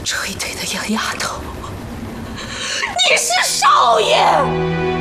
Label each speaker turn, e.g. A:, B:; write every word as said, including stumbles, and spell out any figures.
A: 吹腿的杨丫头，你是少爷！